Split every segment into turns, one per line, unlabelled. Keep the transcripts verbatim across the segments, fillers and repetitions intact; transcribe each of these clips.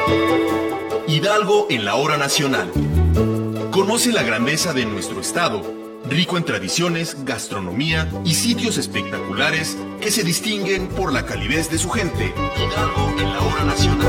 Hidalgo en la hora nacional. Conoce la grandeza de nuestro estado, rico en tradiciones, gastronomía y sitios espectaculares que se distinguen por la calidez de su gente. Hidalgo en la hora nacional.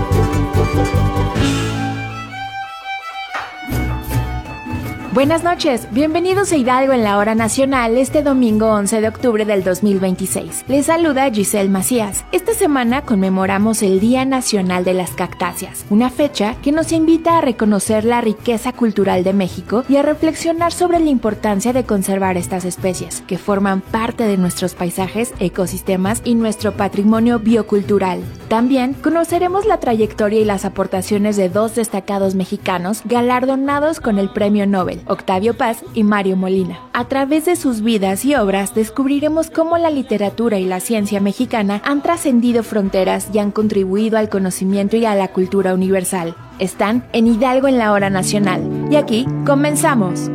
Buenas noches, bienvenidos a Hidalgo en la hora nacional este domingo once de octubre del dos mil veintiséis. Les saluda Giselle Macías. Esta semana conmemoramos el Día Nacional de las Cactáceas, una fecha que nos invita a reconocer la riqueza cultural de México y a reflexionar sobre la importancia de conservar estas especies, que forman parte de nuestros paisajes, ecosistemas y nuestro patrimonio biocultural. También conoceremos la trayectoria y las aportaciones de dos destacados mexicanos galardonados con el Premio Nobel, Octavio Paz y Mario Molina. A través de sus vidas y obras descubriremos cómo la literatura y la ciencia mexicana han trascendido fronteras y han contribuido al conocimiento y a la cultura universal. Están en Hidalgo en la hora nacional. Y aquí comenzamos.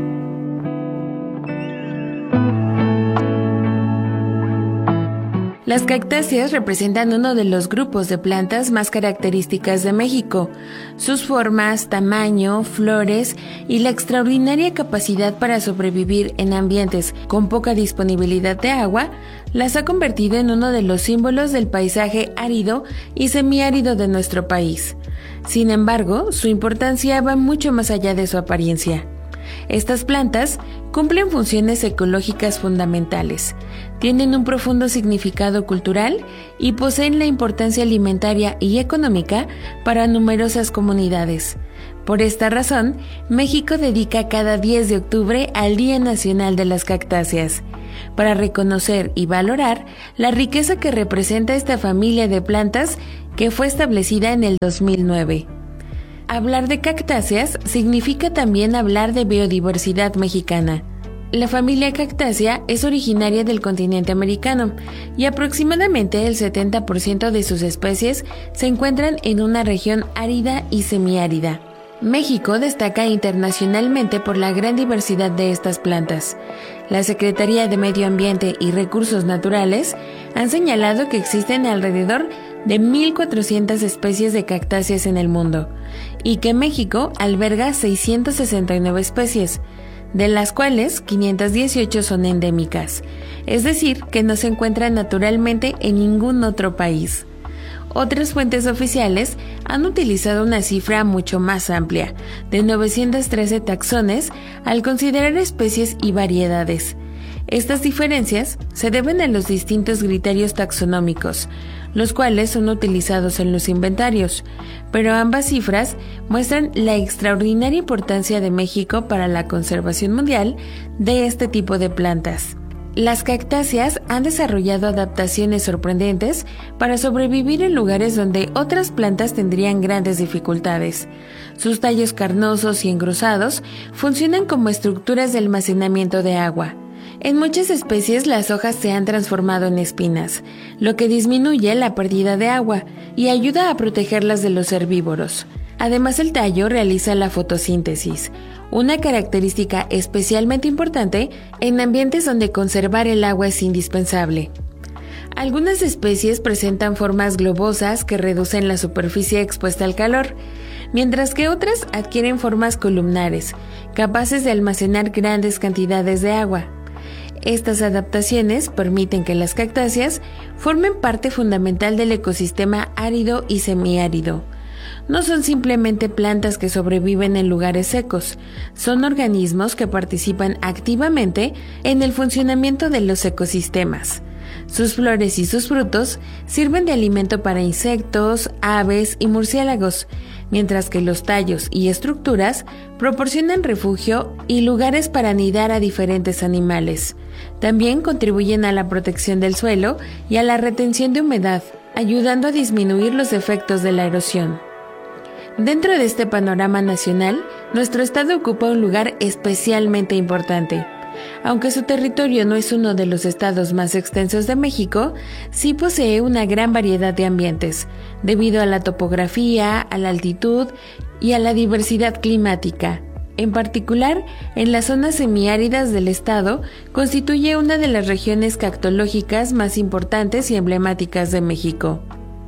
Las cactáceas representan uno de los grupos de plantas más características de México. Sus formas, tamaño, flores y la extraordinaria capacidad para sobrevivir en ambientes con poca disponibilidad de agua las ha convertido en uno de los símbolos del paisaje árido y semiárido de nuestro país. Sin embargo, su importancia va mucho más allá de su apariencia. Estas plantas cumplen funciones ecológicas fundamentales, tienen un profundo significado cultural y poseen la importancia alimentaria y económica para numerosas comunidades. Por esta razón, México dedica cada diez de octubre al Día Nacional de las Cactáceas, para reconocer y valorar la riqueza que representa esta familia de plantas que fue establecida en el dos mil nueve. Hablar de cactáceas significa también hablar de biodiversidad mexicana. La familia Cactácea es originaria del continente americano y aproximadamente el setenta por ciento de sus especies se encuentran en una región árida y semiárida. México destaca internacionalmente por la gran diversidad de estas plantas. La Secretaría de Medio Ambiente y Recursos Naturales han señalado que existen alrededor de mil cuatrocientas especies de cactáceas en el mundo y que México alberga seiscientas sesenta y nueve especies, de las cuales quinientas dieciocho son endémicas, es decir, que no se encuentran naturalmente en ningún otro país. Otras fuentes oficiales han utilizado una cifra mucho más amplia, de novecientos trece taxones, al considerar especies y variedades. Estas diferencias se deben a los distintos criterios taxonómicos, los cuales son utilizados en los inventarios, pero ambas cifras muestran la extraordinaria importancia de México para la conservación mundial de este tipo de plantas. Las cactáceas han desarrollado adaptaciones sorprendentes para sobrevivir en lugares donde otras plantas tendrían grandes dificultades. Sus tallos carnosos y engrosados funcionan como estructuras de almacenamiento de agua. En muchas especies las hojas se han transformado en espinas, lo que disminuye la pérdida de agua y ayuda a protegerlas de los herbívoros. Además, el tallo realiza la fotosíntesis, una característica especialmente importante en ambientes donde conservar el agua es indispensable. Algunas especies presentan formas globosas que reducen la superficie expuesta al calor, mientras que otras adquieren formas columnares, capaces de almacenar grandes cantidades de agua. Estas adaptaciones permiten que las cactáceas formen parte fundamental del ecosistema árido y semiárido. No son simplemente plantas que sobreviven en lugares secos, son organismos que participan activamente en el funcionamiento de los ecosistemas. Sus flores y sus frutos sirven de alimento para insectos, aves y murciélagos, mientras que los tallos y estructuras proporcionan refugio y lugares para anidar a diferentes animales. También contribuyen a la protección del suelo y a la retención de humedad, ayudando a disminuir los efectos de la erosión. Dentro de este panorama nacional, nuestro estado ocupa un lugar especialmente importante. Aunque su territorio no es uno de los estados más extensos de México, sí posee una gran variedad de ambientes, debido a la topografía, a la altitud y a la diversidad climática. En particular, en las zonas semiáridas del estado, constituye una de las regiones cactológicas más importantes y emblemáticas de México.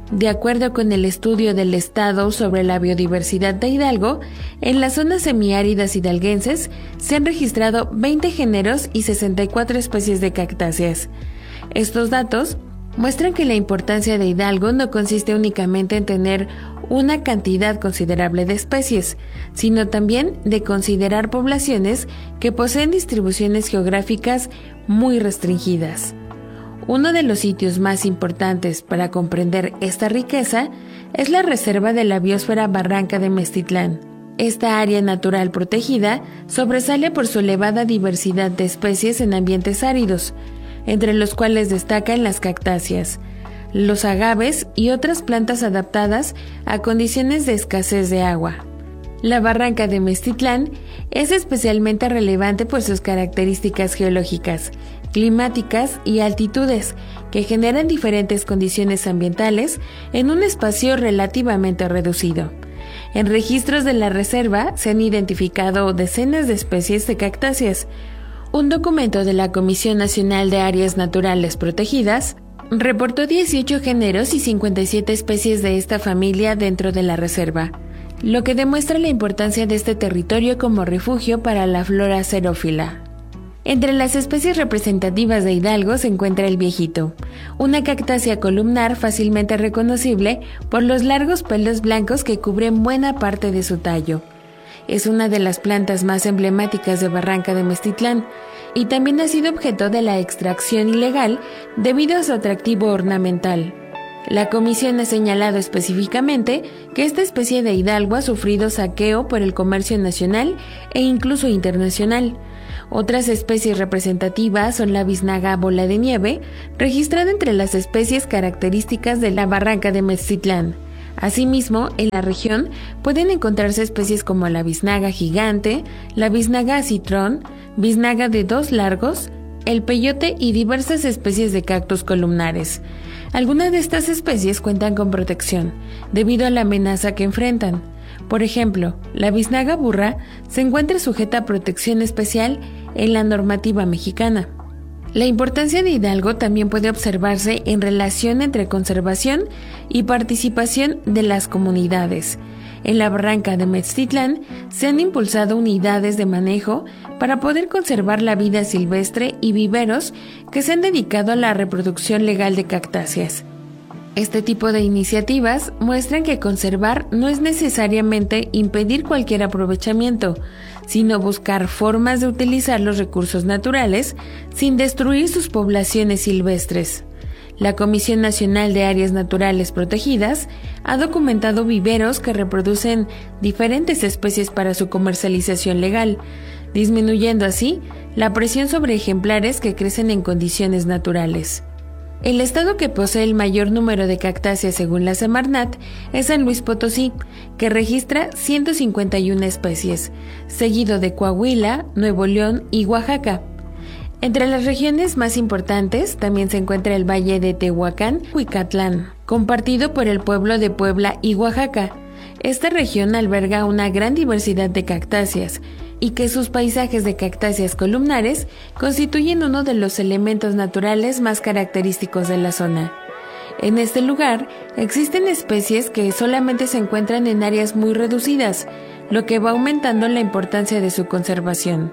De acuerdo con el estudio del Estado sobre la biodiversidad de Hidalgo, en las zonas semiáridas hidalguenses se han registrado veinte géneros y sesenta y cuatro especies de cactáceas. Estos datos muestran que la importancia de Hidalgo no consiste únicamente en tener una cantidad considerable de especies, sino también de considerar poblaciones que poseen distribuciones geográficas muy restringidas. Uno de los sitios más importantes para comprender esta riqueza es la Reserva de la Biosfera Barranca de Meztitlán. Esta área natural protegida sobresale por su elevada diversidad de especies en ambientes áridos, entre los cuales destacan las cactáceas, los agaves y otras plantas adaptadas a condiciones de escasez de agua. La Barranca de Meztitlán es especialmente relevante por sus características geológicas, climáticas y altitudes que generan diferentes condiciones ambientales en un espacio relativamente reducido. En registros de la reserva se han identificado decenas de especies de cactáceas. Un documento de la Comisión Nacional de Áreas Naturales Protegidas reportó dieciocho géneros y cincuenta y siete especies de esta familia dentro de la reserva, lo que demuestra la importancia de este territorio como refugio para la flora xerófila. Entre las especies representativas de Hidalgo se encuentra el viejito, una cactácea columnar fácilmente reconocible por los largos pelos blancos que cubren buena parte de su tallo. Es una de las plantas más emblemáticas de Barranca de Meztitlán y también ha sido objeto de la extracción ilegal debido a su atractivo ornamental. La comisión ha señalado específicamente que esta especie de Hidalgo ha sufrido saqueo por el comercio nacional e incluso internacional. Otras especies representativas son la biznaga bola de nieve, registrada entre las especies características de la Barranca de Meztitlán. Asimismo, en la región pueden encontrarse especies como la biznaga gigante, la biznaga acitrón, biznaga de dos largos, el peyote y diversas especies de cactus columnares. Algunas de estas especies cuentan con protección, debido a la amenaza que enfrentan. Por ejemplo, la biznaga burra se encuentra sujeta a protección especial en la normativa mexicana. La importancia de Hidalgo también puede observarse en relación entre conservación y participación de las comunidades. En la Barranca de Meztitlán se han impulsado unidades de manejo para poder conservar la vida silvestre y viveros que se han dedicado a la reproducción legal de cactáceas. Este tipo de iniciativas muestran que conservar no es necesariamente impedir cualquier aprovechamiento, sino buscar formas de utilizar los recursos naturales sin destruir sus poblaciones silvestres. La Comisión Nacional de Áreas Naturales Protegidas ha documentado viveros que reproducen diferentes especies para su comercialización legal, disminuyendo así la presión sobre ejemplares que crecen en condiciones naturales. El estado que posee el mayor número de cactáceas según la Semarnat es San Luis Potosí, que registra ciento cincuenta y una especies, seguido de Coahuila, Nuevo León y Oaxaca. Entre las regiones más importantes también se encuentra el Valle de Tehuacán-Huicatlán, compartido por el pueblo de Puebla y Oaxaca. Esta región alberga una gran diversidad de cactáceas, y que sus paisajes de cactáceas columnares constituyen uno de los elementos naturales más característicos de la zona. En este lugar existen especies que solamente se encuentran en áreas muy reducidas, lo que va aumentando la importancia de su conservación.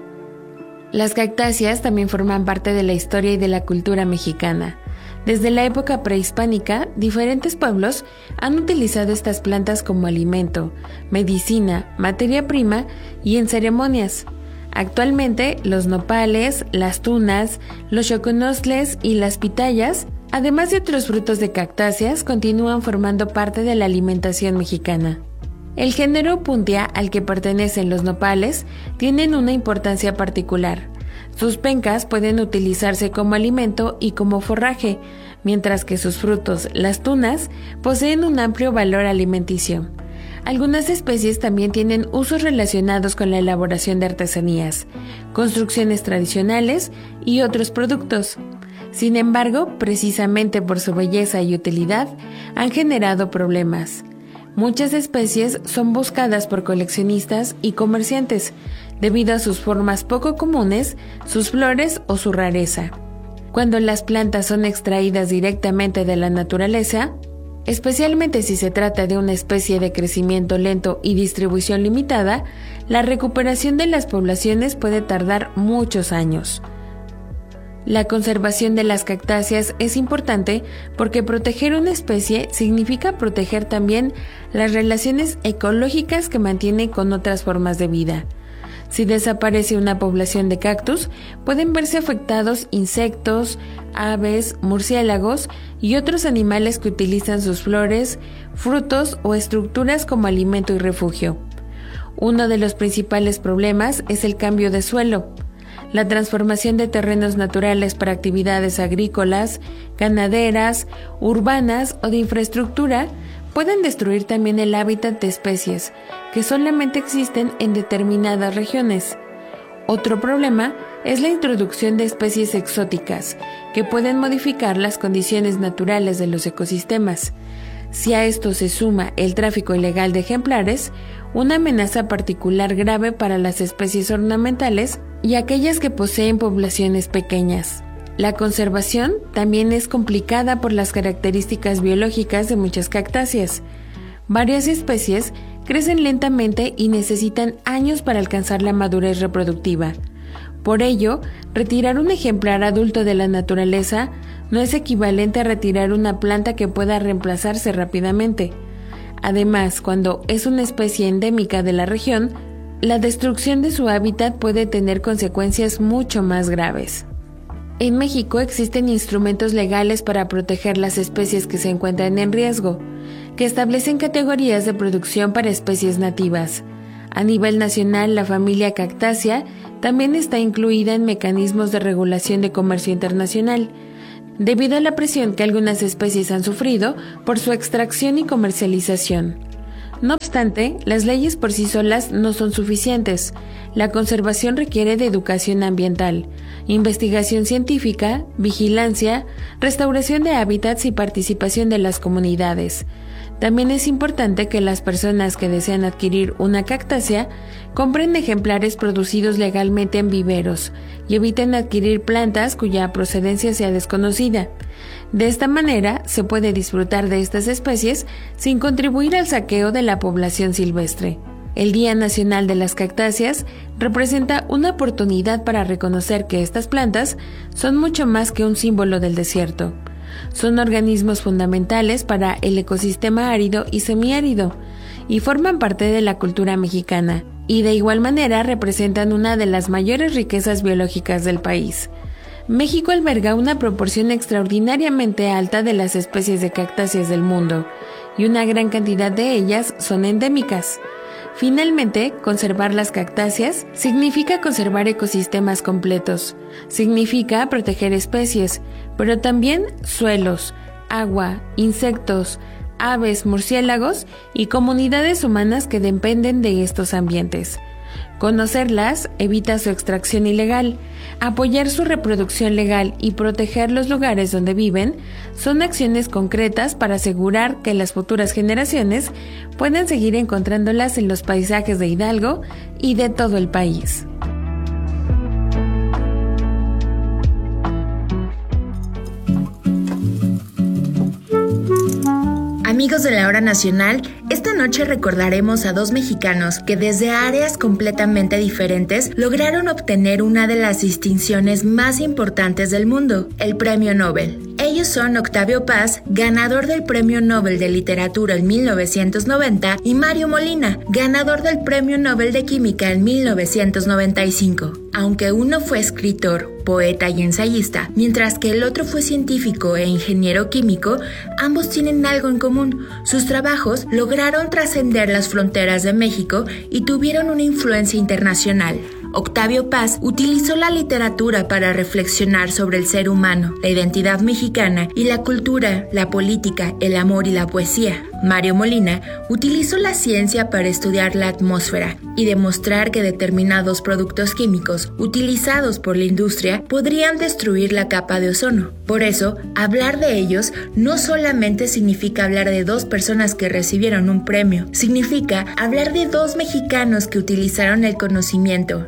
Las cactáceas también forman parte de la historia y de la cultura mexicana. Desde la época prehispánica, diferentes pueblos han utilizado estas plantas como alimento, medicina, materia prima y en ceremonias. Actualmente, los nopales, las tunas, los xoconostles y las pitayas, además de otros frutos de cactáceas, continúan formando parte de la alimentación mexicana. El género Opuntia al que pertenecen los nopales tienen una importancia particular. Sus pencas pueden utilizarse como alimento y como forraje, mientras que sus frutos, las tunas, poseen un amplio valor alimenticio. Algunas especies también tienen usos relacionados con la elaboración de artesanías, construcciones tradicionales y otros productos. Sin embargo, precisamente por su belleza y utilidad, han generado problemas. Muchas especies son buscadas por coleccionistas y comerciantes, debido a sus formas poco comunes, sus flores o su rareza. Cuando las plantas son extraídas directamente de la naturaleza, Especialmente si se trata de una especie de crecimiento lento y distribución limitada, la recuperación de las poblaciones puede tardar muchos años. La conservación de las cactáceas es importante porque proteger una especie significa proteger también las relaciones ecológicas que mantiene con otras formas de vida. Si desaparece una población de cactus, pueden verse afectados insectos, aves, murciélagos y otros animales que utilizan sus flores, frutos o estructuras como alimento y refugio. Uno de los principales problemas es el cambio de suelo. La transformación de terrenos naturales para actividades agrícolas, ganaderas, urbanas o de infraestructura pueden destruir también el hábitat de especies que solamente existen en determinadas regiones. Otro problema es la introducción de especies exóticas que pueden modificar las condiciones naturales de los ecosistemas. Si a esto se suma el tráfico ilegal de ejemplares, una amenaza particular grave para las especies ornamentales y aquellas que poseen poblaciones pequeñas. La conservación también es complicada por las características biológicas de muchas cactáceas. Varias especies crecen lentamente y necesitan años para alcanzar la madurez reproductiva. Por ello, retirar un ejemplar adulto de la naturaleza no es equivalente a retirar una planta que pueda reemplazarse rápidamente. Además, cuando es una especie endémica de la región, la destrucción de su hábitat puede tener consecuencias mucho más graves. En México existen instrumentos legales para proteger las especies que se encuentran en riesgo, que establecen categorías de producción para especies nativas. A nivel nacional, la familia Cactácea también está incluida en mecanismos de regulación de comercio internacional, debido a la presión que algunas especies han sufrido por su extracción y comercialización. No obstante, las leyes por sí solas no son suficientes. La conservación requiere de educación ambiental, investigación científica, vigilancia, restauración de hábitats y participación de las comunidades. También es importante que las personas que desean adquirir una cactácea compren ejemplares producidos legalmente en viveros y eviten adquirir plantas cuya procedencia sea desconocida. De esta manera, se puede disfrutar de estas especies sin contribuir al saqueo de la población silvestre. El Día Nacional de las Cactáceas representa una oportunidad para reconocer que estas plantas son mucho más que un símbolo del desierto. Son organismos fundamentales para el ecosistema árido y semiárido y forman parte de la cultura mexicana, y de igual manera representan una de las mayores riquezas biológicas del país. México alberga una proporción extraordinariamente alta de las especies de cactáceas del mundo, y una gran cantidad de ellas son endémicas. Finalmente, conservar las cactáceas significa conservar ecosistemas completos, significa proteger especies, pero también suelos, agua, insectos, aves, murciélagos y comunidades humanas que dependen de estos ambientes. Conocerlas evita su extracción ilegal. Apoyar su reproducción legal y proteger los lugares donde viven son acciones concretas para asegurar que las futuras generaciones puedan seguir encontrándolas en los paisajes de Hidalgo y de todo el país.
Amigos de la Hora Nacional, esta noche recordaremos a dos mexicanos que desde áreas completamente diferentes lograron obtener una de las distinciones más importantes del mundo, el Premio Nobel. Ellos son Octavio Paz, ganador del Premio Nobel de Literatura en mil novecientos noventa, y Mario Molina, ganador del Premio Nobel de Química en mil novecientos noventa y cinco. Aunque uno fue escritor, poeta y ensayista, mientras que el otro fue científico e ingeniero químico, ambos tienen algo en común. Sus trabajos lograron trascender las fronteras de México y tuvieron una influencia internacional. Octavio Paz utilizó la literatura para reflexionar sobre el ser humano, la identidad mexicana y la cultura, la política, el amor y la poesía. Mario Molina utilizó la ciencia para estudiar la atmósfera y demostrar que determinados productos químicos utilizados por la industria podrían destruir la capa de ozono. Por eso, hablar de ellos no solamente significa hablar de dos personas que recibieron un premio, significa hablar de dos mexicanos que utilizaron el conocimiento,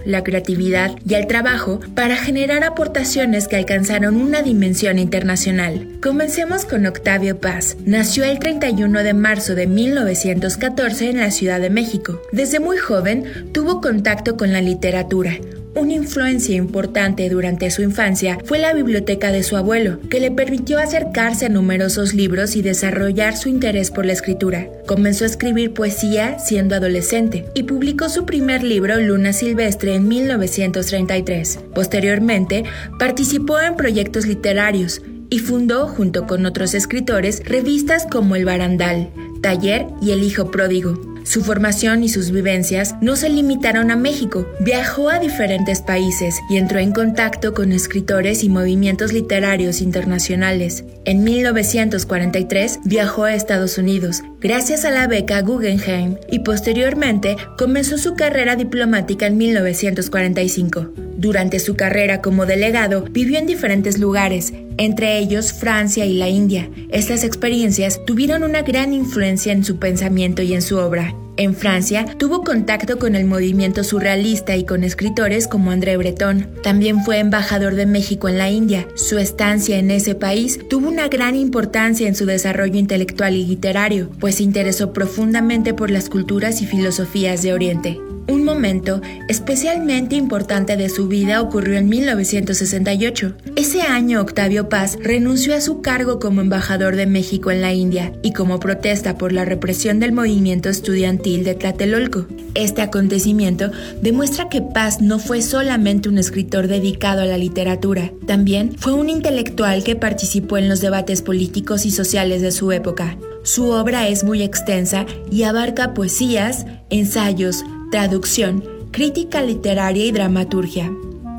la creatividad y el trabajo para generar aportaciones que alcanzaron una dimensión internacional. Comencemos con Octavio Paz. Nació el treinta y uno de marzo de mil novecientos catorce en la Ciudad de México. Desde muy joven tuvo contacto con la literatura. Una influencia importante durante su infancia fue la biblioteca de su abuelo, que le permitió acercarse a numerosos libros y desarrollar su interés por la escritura. Comenzó a escribir poesía siendo adolescente y publicó su primer libro, Luna Silvestre, en mil novecientos treinta y tres. Posteriormente, participó en proyectos literarios y fundó, junto con otros escritores, revistas como El Barandal, Taller y El Hijo Pródigo. Su formación y sus vivencias no se limitaron a México. Viajó a diferentes países y entró en contacto con escritores y movimientos literarios internacionales. En mil novecientos cuarenta y tres viajó a Estados Unidos gracias a la beca Guggenheim y posteriormente comenzó su carrera diplomática en mil novecientos cuarenta y cinco. Durante su carrera como delegado vivió en diferentes lugares, entre ellos Francia y la India. Estas experiencias tuvieron una gran influencia en su pensamiento y en su obra. En Francia, tuvo contacto con el movimiento surrealista y con escritores como André Breton. También fue embajador de México en la India. Su estancia en ese país tuvo una gran importancia en su desarrollo intelectual y literario, pues se interesó profundamente por las culturas y filosofías de Oriente. Un momento especialmente importante de su vida ocurrió en mil novecientos sesenta y ocho. Ese año, Octavio Paz renunció a su cargo como embajador de México en la India y como protesta por la represión del movimiento estudiantil de Tlatelolco. Este acontecimiento demuestra que Paz no fue solamente un escritor dedicado a la literatura, también fue un intelectual que participó en los debates políticos y sociales de su época. Su obra es muy extensa y abarca poesías, ensayos, traducción, crítica literaria y dramaturgia.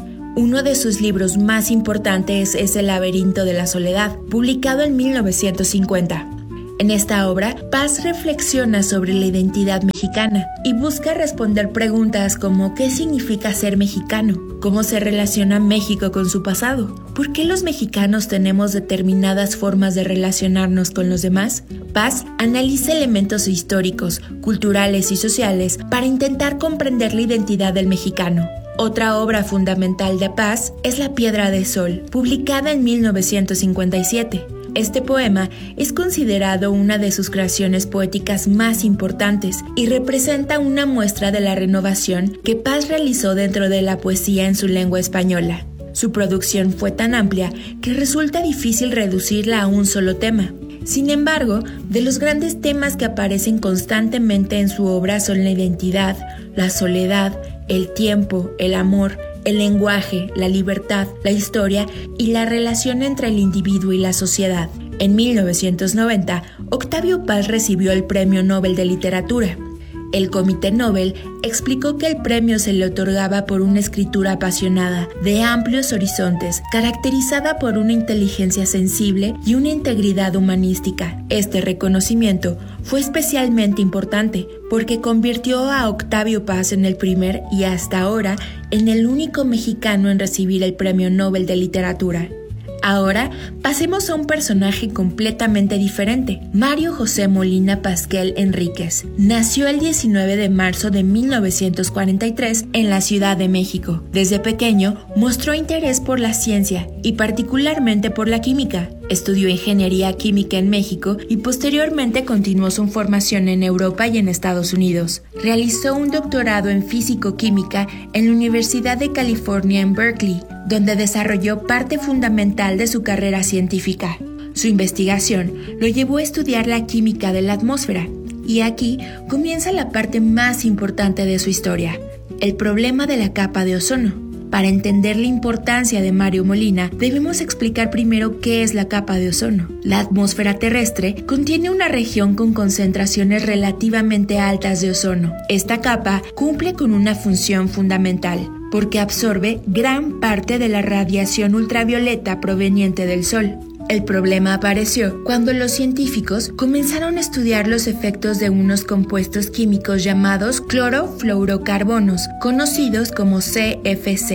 Uno de sus libros más importantes es El laberinto de la soledad, publicado en mil novecientos cincuenta. En esta obra, Paz reflexiona sobre la identidad mexicana y busca responder preguntas como ¿qué significa ser mexicano? ¿Cómo se relaciona México con su pasado? ¿Por qué los mexicanos tenemos determinadas formas de relacionarnos con los demás? Paz analiza elementos históricos, culturales y sociales para intentar comprender la identidad del mexicano. Otra obra fundamental de Paz es La Piedra de Sol, publicada en mil novecientos cincuenta y siete. Este poema es considerado una de sus creaciones poéticas más importantes y representa una muestra de la renovación que Paz realizó dentro de la poesía en su lengua española. Su producción fue tan amplia que resulta difícil reducirla a un solo tema. Sin embargo, de los grandes temas que aparecen constantemente en su obra son la identidad, la soledad, el tiempo, el amor, el lenguaje, la libertad, la historia y la relación entre el individuo y la sociedad. En mil novecientos noventa, Octavio Paz recibió el Premio Nobel de Literatura. El Comité Nobel explicó que el premio se le otorgaba por una escritura apasionada, de amplios horizontes, caracterizada por una inteligencia sensible y una integridad humanística. Este reconocimiento fue especialmente importante porque convirtió a Octavio Paz en el primer y hasta ahora en el único mexicano en recibir el Premio Nobel de Literatura. Ahora pasemos a un personaje completamente diferente. Mario José Molina Pasquel Enríquez nació el diecinueve de marzo de mil novecientos cuarenta y tres en la Ciudad de México. Desde pequeño mostró interés por la ciencia y particularmente por la química. Estudió ingeniería química en México y posteriormente continuó su formación en Europa y en Estados Unidos. Realizó un doctorado en físico-química en la Universidad de California en Berkeley, donde desarrolló parte fundamental de su carrera científica. Su investigación lo llevó a estudiar la química de la atmósfera, y aquí comienza la parte más importante de su historia, el problema de la capa de ozono. Para entender la importancia de Mario Molina, debemos explicar primero qué es la capa de ozono. La atmósfera terrestre contiene una región con concentraciones relativamente altas de ozono. Esta capa cumple con una función fundamental, porque absorbe gran parte de la radiación ultravioleta proveniente del Sol. El problema apareció cuando los científicos comenzaron a estudiar los efectos de unos compuestos químicos llamados clorofluorocarbonos, conocidos como C F C.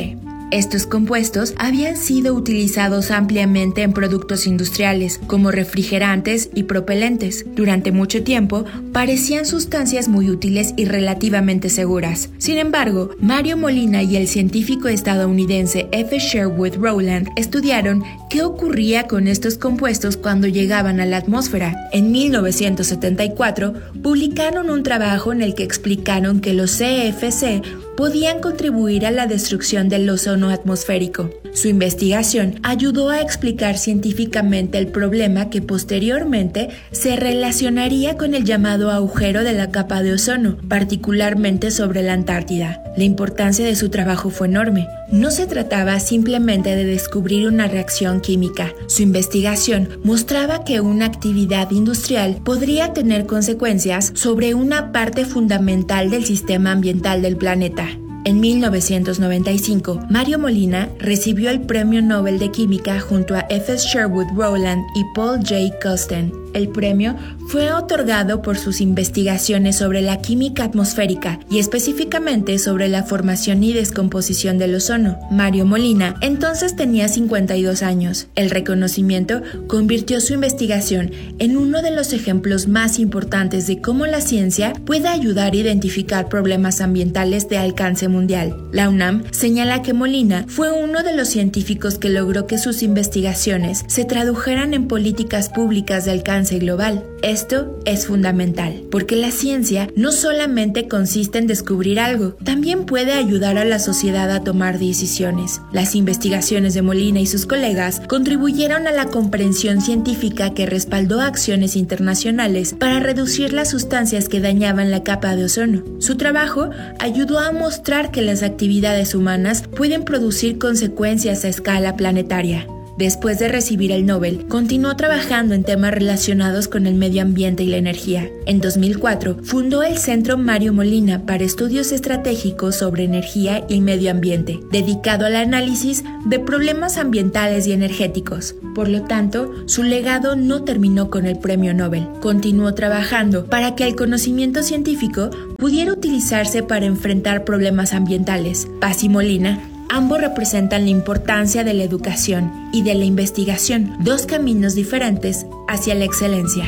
Estos compuestos habían sido utilizados ampliamente en productos industriales, como refrigerantes y propelentes. Durante mucho tiempo, parecían sustancias muy útiles y relativamente seguras. Sin embargo, Mario Molina y el científico estadounidense F. Sherwood Rowland estudiaron qué ocurría con estos compuestos cuando llegaban a la atmósfera. En mil novecientos setenta y cuatro, publicaron un trabajo en el que explicaron que los C F C podían contribuir a la destrucción del ozono atmosférico. Su investigación ayudó a explicar científicamente el problema que posteriormente se relacionaría con el llamado agujero de la capa de ozono, particularmente sobre la Antártida. La importancia de su trabajo fue enorme. No se trataba simplemente de descubrir una reacción química. Su investigación mostraba que una actividad industrial podría tener consecuencias sobre una parte fundamental del sistema ambiental del planeta. En mil novecientos noventa y cinco, Mario Molina recibió el Premio Nobel de Química junto a F. Sherwood Rowland y Paul J. Costin. El premio fue otorgado por sus investigaciones sobre la química atmosférica y específicamente sobre la formación y descomposición del ozono. Mario Molina entonces tenía cincuenta y dos años. El reconocimiento convirtió su investigación en uno de los ejemplos más importantes de cómo la ciencia puede ayudar a identificar problemas ambientales de alcance mundial. La UNAM señala que Molina fue uno de los científicos que logró que sus investigaciones se tradujeran en políticas públicas de alcance global. Esto es fundamental, porque la ciencia no solamente consiste en descubrir algo, también puede ayudar a la sociedad a tomar decisiones. Las investigaciones de Molina y sus colegas contribuyeron a la comprensión científica que respaldó acciones internacionales para reducir las sustancias que dañaban la capa de ozono. Su trabajo ayudó a mostrar que las actividades humanas pueden producir consecuencias a escala planetaria. Después de recibir el Nobel, continuó trabajando en temas relacionados con el medio ambiente y la energía. En dos mil cuatro, fundó el Centro Mario Molina para Estudios Estratégicos sobre Energía y Medio Ambiente, dedicado al análisis de problemas ambientales y energéticos. Por lo tanto, su legado no terminó con el Premio Nobel. Continuó trabajando para que el conocimiento científico pudiera utilizarse para enfrentar problemas ambientales. Paz y Molina ambos representan la importancia de la educación y de la investigación, dos caminos diferentes hacia la excelencia.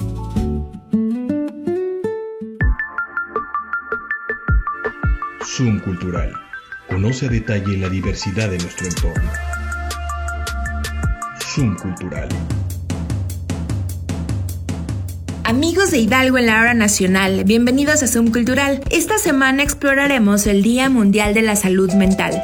Zoom Cultural. Conoce a detalle la diversidad de nuestro entorno. Zoom Cultural.
Amigos de Hidalgo en la Hora Nacional, bienvenidos a Zoom Cultural. Esta semana exploraremos el Día Mundial de la Salud Mental.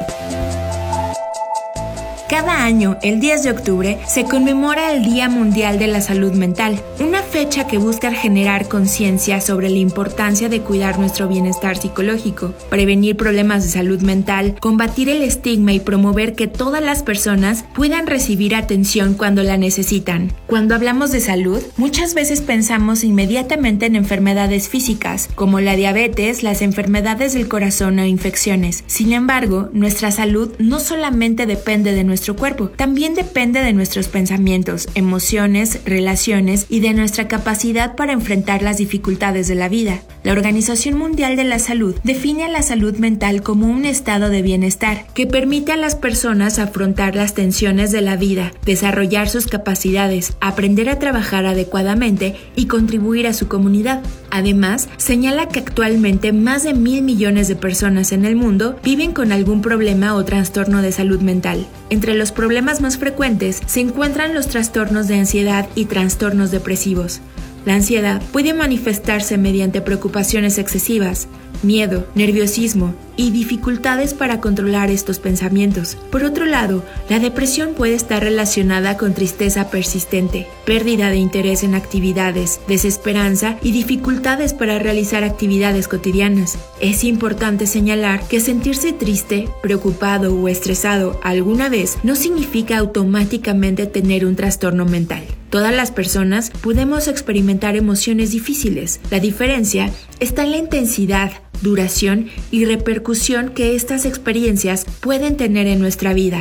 Cada año, el diez de octubre, se conmemora el Día Mundial de la Salud Mental, una fecha que busca generar conciencia sobre la importancia de cuidar nuestro bienestar psicológico, prevenir problemas de salud mental, combatir el estigma y promover que todas las personas puedan recibir atención cuando la necesitan. Cuando hablamos de salud, muchas veces pensamos inmediatamente en enfermedades físicas, como la diabetes, las enfermedades del corazón o infecciones. Sin embargo, nuestra salud no solamente depende de nuestro cuerpo, también depende de nuestros pensamientos, emociones, relaciones y de nuestra capacidad para enfrentar las dificultades de la vida. La Organización Mundial de la Salud define a la salud mental como un estado de bienestar que permite a las personas afrontar las tensiones de la vida, desarrollar sus capacidades, aprender a trabajar adecuadamente y contribuir a su comunidad. Además, señala que actualmente más de mil millones de personas en el mundo viven con algún problema o trastorno de salud mental. Entre los problemas más frecuentes se encuentran los trastornos de ansiedad y trastornos depresivos. La ansiedad puede manifestarse mediante preocupaciones excesivas, miedo, nerviosismo y dificultades para controlar estos pensamientos. Por otro lado, la depresión puede estar relacionada con tristeza persistente, pérdida de interés en actividades, desesperanza y dificultades para realizar actividades cotidianas. Es importante señalar que sentirse triste, preocupado o estresado alguna vez no significa automáticamente tener un trastorno mental. Todas las personas podemos experimentar emociones difíciles. La diferencia está en la intensidad, duración y repercusión que estas experiencias pueden tener en nuestra vida.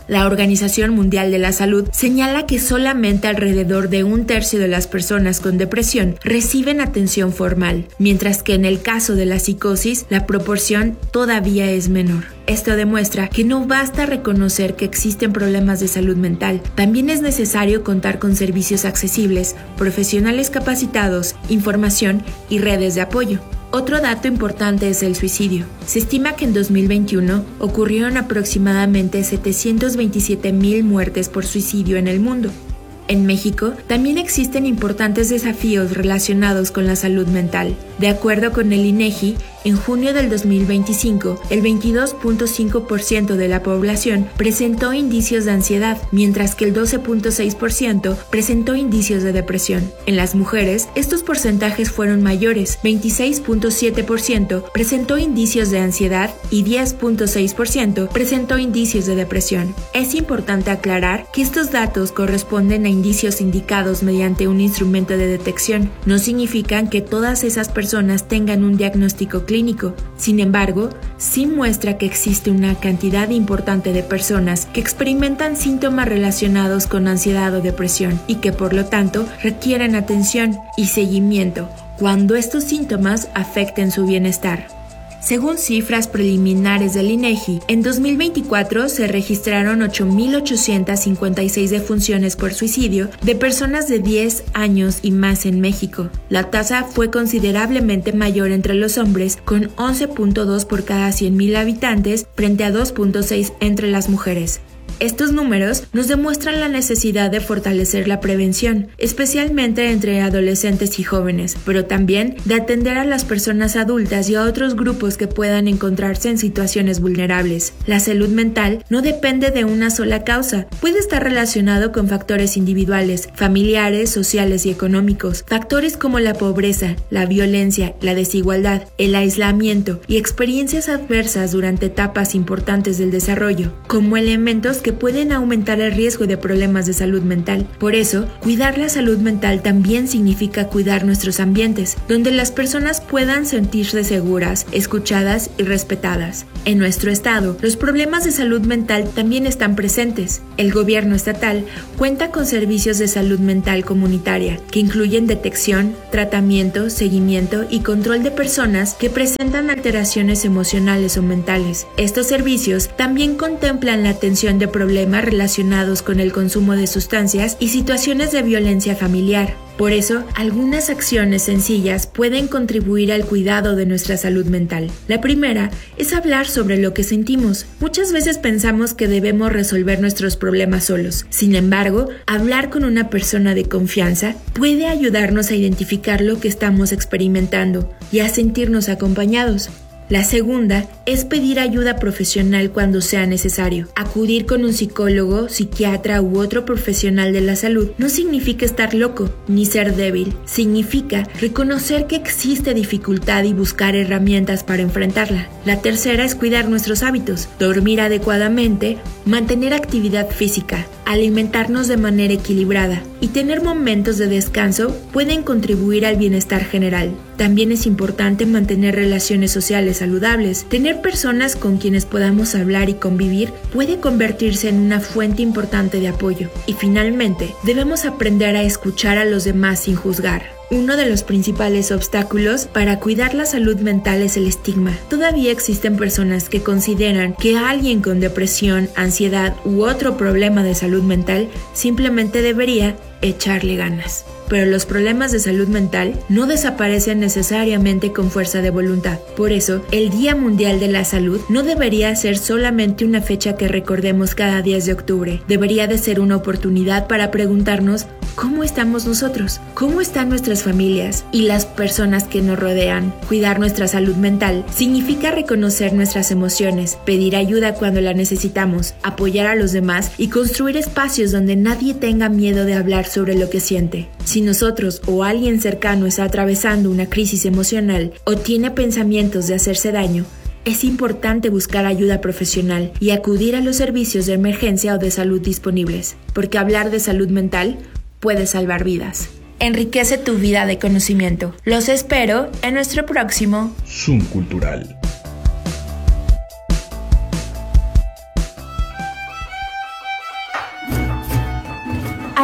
La Organización Mundial de la Salud señala que solamente alrededor de un tercio de las personas con depresión reciben atención formal, mientras que en el caso de la psicosis, la proporción todavía es menor. Esto demuestra que no basta reconocer que existen problemas de salud mental, también es necesario contar con servicios accesibles, profesionales capacitados, información y redes de apoyo. Otro dato importante es el suicidio. Se estima que en dos mil veintiuno ocurrieron aproximadamente setecientos veintisiete mil muertes por suicidio en el mundo. En México también existen importantes desafíos relacionados con la salud mental. De acuerdo con el INEGI, en junio del dos mil veinticinco, el veintidós punto cinco por ciento de la población presentó indicios de ansiedad, mientras que el doce punto seis por ciento presentó indicios de depresión. En las mujeres, estos porcentajes fueron mayores, veintiséis punto siete por ciento presentó indicios de ansiedad y diez punto seis por ciento presentó indicios de depresión. Es importante aclarar que estos datos corresponden a indicios indicados mediante un instrumento de detección. No significan que todas esas personas tengan un diagnóstico clínico. Sin embargo, sí muestra que existe una cantidad importante de personas que experimentan síntomas relacionados con ansiedad o depresión y que por lo tanto requieren atención y seguimiento cuando estos síntomas afecten su bienestar. Según cifras preliminares del INEGI, en dos mil veinticuatro se registraron ocho mil ochocientas cincuenta y seis defunciones por suicidio de personas de diez años y más en México. La tasa fue considerablemente mayor entre los hombres, con once punto dos por cada cien mil habitantes frente a dos punto seis entre las mujeres. Estos números nos demuestran la necesidad de fortalecer la prevención, especialmente entre adolescentes y jóvenes, pero también de atender a las personas adultas y a otros grupos que puedan encontrarse en situaciones vulnerables. La salud mental no depende de una sola causa, puede estar relacionado con factores individuales, familiares, sociales y económicos. Factores como la pobreza, la violencia, la desigualdad, el aislamiento y experiencias adversas durante etapas importantes del desarrollo, como elementos que pueden aumentar el riesgo de problemas de salud mental. Por eso, cuidar la salud mental también significa cuidar nuestros ambientes, donde las personas puedan sentirse seguras, escuchadas y respetadas. En nuestro estado, los problemas de salud mental también están presentes. El gobierno estatal cuenta con servicios de salud mental comunitaria, que incluyen detección, tratamiento, seguimiento y control de personas que presentan alteraciones emocionales o mentales. Estos servicios también contemplan la atención de problemas relacionados con el consumo de sustancias y situaciones de violencia familiar. Por eso, algunas acciones sencillas pueden contribuir al cuidado de nuestra salud mental. La primera es hablar sobre lo que sentimos. Muchas veces pensamos que debemos resolver nuestros problemas solos. Sin embargo, hablar con una persona de confianza puede ayudarnos a identificar lo que estamos experimentando y a sentirnos acompañados. La segunda es pedir ayuda profesional cuando sea necesario. Acudir con un psicólogo, psiquiatra u otro profesional de la salud no significa estar loco ni ser débil. Significa reconocer que existe dificultad y buscar herramientas para enfrentarla. La tercera es cuidar nuestros hábitos, dormir adecuadamente, mantener actividad física, alimentarnos de manera equilibrada y tener momentos de descanso pueden contribuir al bienestar general. También es importante mantener relaciones sociales saludables. Tener personas con quienes podamos hablar y convivir puede convertirse en una fuente importante de apoyo. Y finalmente, debemos aprender a escuchar a los demás sin juzgar. Uno de los principales obstáculos para cuidar la salud mental es el estigma. Todavía existen personas que consideran que alguien con depresión, ansiedad u otro problema de salud mental simplemente debería echarle ganas. Pero los problemas de salud mental no desaparecen necesariamente con fuerza de voluntad. Por eso, el Día Mundial de la Salud no debería ser solamente una fecha que recordemos cada diez de octubre. Debería de ser una oportunidad para preguntarnos ¿cómo estamos nosotros? ¿Cómo están nuestras familias y las personas que nos rodean? Cuidar nuestra salud mental significa reconocer nuestras emociones, pedir ayuda cuando la necesitamos, apoyar a los demás y construir espacios donde nadie tenga miedo de hablar sobre lo que siente. Si nosotros o alguien cercano está atravesando una crisis emocional o tiene pensamientos de hacerse daño, es importante buscar ayuda profesional y acudir a los servicios de emergencia o de salud disponibles, porque hablar de salud mental puede salvar vidas. Enriquece tu vida de conocimiento. Los espero en nuestro próximo
Zoom Cultural.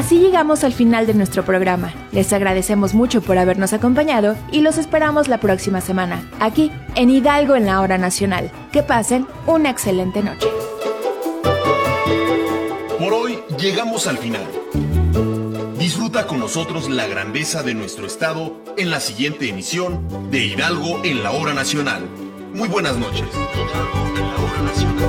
Así llegamos al final de nuestro programa. Les agradecemos mucho por habernos acompañado y los esperamos la próxima semana, aquí en Hidalgo en la Hora Nacional. Que pasen una excelente noche.
Por hoy llegamos al final. Disfruta con nosotros la grandeza de nuestro estado en la siguiente emisión de Hidalgo en la Hora Nacional. Muy buenas noches. Hidalgo en la Hora Nacional.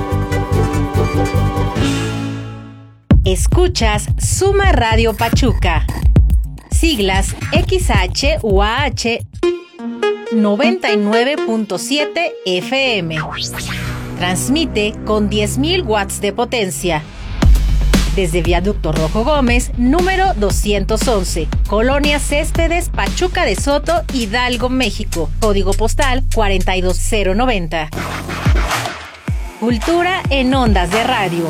Escuchas Suma Radio Pachuca. Siglas X H U A H noventa y nueve punto siete F M. Transmite con diez mil watts de potencia. Desde Viaducto Rojo Gómez, número doscientos once, Colonia Céspedes, Pachuca de Soto, Hidalgo, México. Código postal cuarenta y dos cero noventa. Cultura en ondas de radio.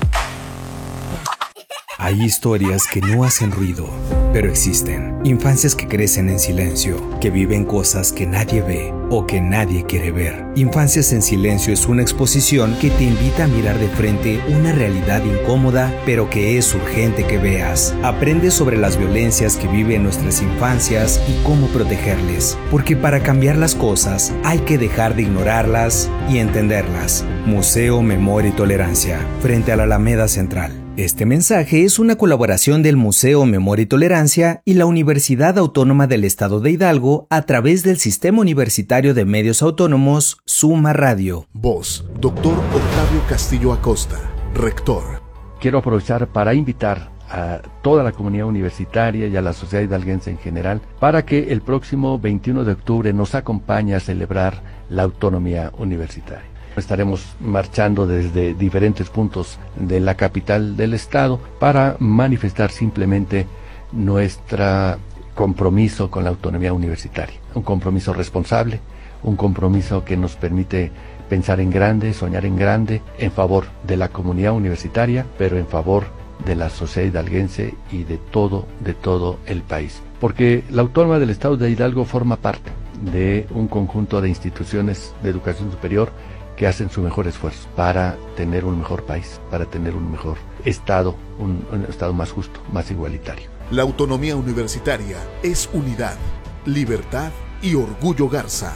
Hay historias que no hacen ruido, pero existen. Infancias que crecen en silencio, que viven cosas que nadie ve o que nadie quiere ver. Infancias en Silencio es una exposición que te invita a mirar de frente una realidad incómoda, pero que es urgente que veas. Aprende sobre las violencias que viven nuestras infancias y cómo protegerles. Porque para cambiar las cosas hay que dejar de ignorarlas y entenderlas. Museo Memoria y Tolerancia, frente a la Alameda Central. Este mensaje es una colaboración del Museo Memoria y Tolerancia y la Universidad Autónoma del Estado de Hidalgo a través del Sistema Universitario de Medios Autónomos Suma Radio.
Voz, doctor Octavio Castillo Acosta, rector.
Quiero aprovechar para invitar a toda la comunidad universitaria y a la sociedad hidalguense en general para que el próximo veintiuno de octubre nos acompañe a celebrar la autonomía universitaria. Estaremos marchando desde diferentes puntos de la capital del estado para manifestar simplemente nuestro compromiso con la autonomía universitaria. Un compromiso responsable, un compromiso que nos permite pensar en grande, soñar en grande, en favor de la comunidad universitaria, pero en favor de la sociedad hidalguense y de todo, de todo el país. Porque la Autónoma del Estado de Hidalgo forma parte de un conjunto de instituciones de educación superior que hacen su mejor esfuerzo para tener un mejor país, para tener un mejor estado, un, un estado más justo, más igualitario.
La autonomía universitaria es unidad, libertad y orgullo Garza.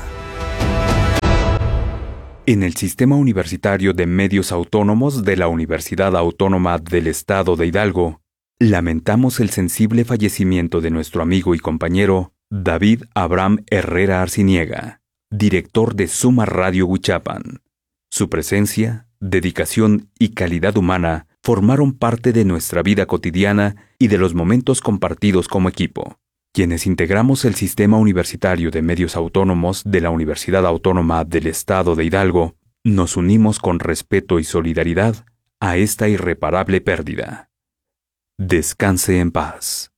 En el Sistema Universitario de Medios Autónomos de la Universidad Autónoma del Estado de Hidalgo, lamentamos el sensible fallecimiento de nuestro amigo y compañero David Abraham Herrera Arciniega, director de Suma Radio Huichapan. Su presencia, dedicación y calidad humana formaron parte de nuestra vida cotidiana y de los momentos compartidos como equipo. Quienes integramos el Sistema Universitario de Medios Autónomos de la Universidad Autónoma del Estado de Hidalgo, nos unimos con respeto y solidaridad a esta irreparable pérdida. Descanse en paz.